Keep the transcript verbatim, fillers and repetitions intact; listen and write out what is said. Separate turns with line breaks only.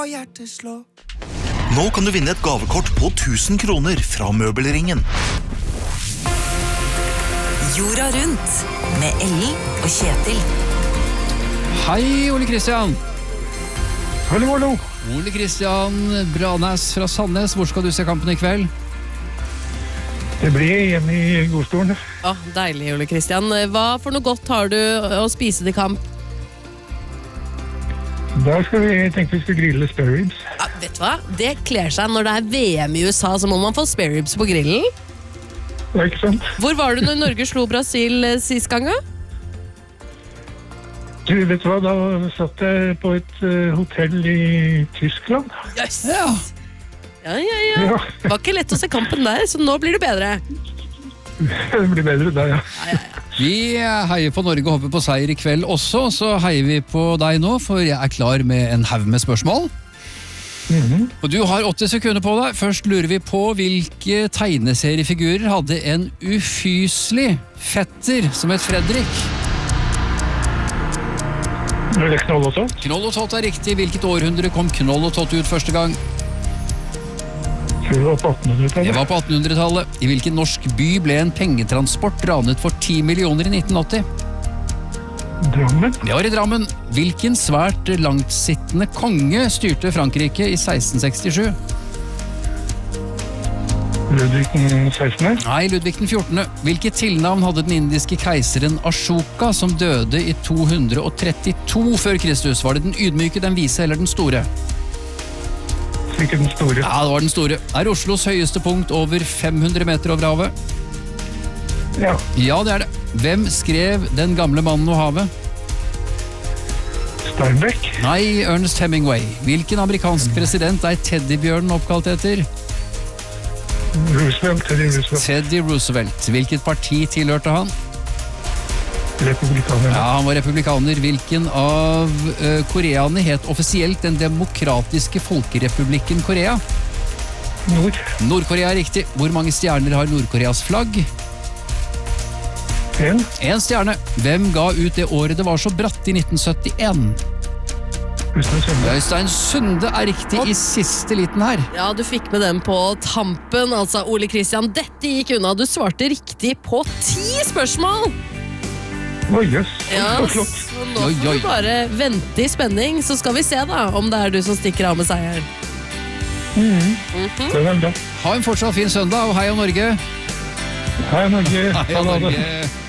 Nå kan du vinne et gavekort på tusen kroner fra Møbelringen.
Jorda rundt med Ellen og Kjetil.
Hei, Ole Kristian.
Hallo, hallo.
Ole Kristian Branæs fra Sandnes. Hvor skal du se kampen i kveld?
Det blir hjemme i godstolen.
Åh, deilig, Ole Kristian. Hva for noe godt har du å spise til kamp?
Da skal vi tenke vi skal grille spare ribs.
Ja, vet du hva? Det kler seg når det er V M i U S A, så må man få spare ribs på grillen.
Det er ikke sant?
Hvor var du når Norge slo Brasil sist gang?
Du vet hva, da satt jeg på et uh, hotell i Tyskland.
Yes.
Ja.
Ja, ja, ja.
Ja.
Det var ikke lett å se kampen der, så nå blir det bedre.
Det blir bedre da, ja.
Ja, ja, ja.
Vi heier på Norge og håper på seier i kveld også, så heier vi på deg nå, for jeg er klar med en haug med spørsmål.
Mhm.
Og du har åtti sekunder på deg. Først lurer vi på hvilke tegneseriefigurer hadde en ufyselig fetter som het Fredrik.
Er det Knoll og Tott?
Knoll og Tott er riktig. Hvilket århundre kom Knoll og Tott ut første gang?
Det var på attenhundretallet.
Det var på attenhundretallet. I hvilken norsk by ble en pengetransport ranet for ti millioner i nitten åtti?
Drammen.
Det var i Drammen. Hvilken svært langtsittende konge styrte Frankrike i seksten sekstisju?
Ludvig den sekstende.
Nei, Ludvig den fjortende. Hvilket tilnavn hadde den indiske keiseren Ashoka som døde i to hundre trettito før Kristus? Var det den ydmyke, den vise eller den store?
Sikkert den store.
Ja, det var den store. Er Oslos høyeste punkt over fem hundre meter over havet?
Ja.
Ja, det er det. Hvem skrev Den gamle mannen og havet?
Steinbeck.
Nei, Ernest Hemingway. Hvilken amerikansk president er teddybjørnen oppkalt etter?
Roosevelt. Teddy Roosevelt.
Teddy Roosevelt. Hvilket parti tilhørte han?
Republikaner.
Ja, han var republikaner. Hvilken av uh, koreaene het offisielt den demokratiske folkerepublikken Korea?
Nord.
Nord-Korea er riktig. Hvor mange stjerner har Nord-Koreas flagg?
En.
En stjerne. Hvem ga ut det året det var så bratt i nitten syttien?
Øystein Sunde.
Øystein Sunde er riktig i siste liten her.
Ja, du fikk med den på tampen, altså Ole Kristian. Dette gikk unna. Du svarte riktig på ti spørsmål.
Oi, jøss.
Ja,
Så flott.
så nå
Oi,
får
oi.
du bare vente i spenning, så skal vi se da om det er du som stikker av med seieren.
Det var bra.
Ha en fortsatt fin søndag, og heia Norge!
Hei, Norge.
Heia
Ha det.
Norge!